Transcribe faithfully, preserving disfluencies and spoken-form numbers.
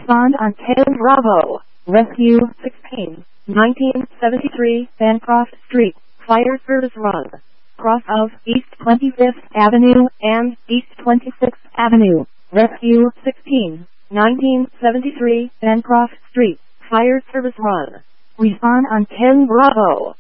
Respond on ten Bravo. Rescue sixteen, nineteen seventy-three, Bancroft Street, Fire Service Run. Cross of East twenty-fifth Avenue and East twenty-sixth Avenue. Rescue sixteen, nineteen seventy-three, Bancroft Street, Fire Service Run. Respond on ten Bravo.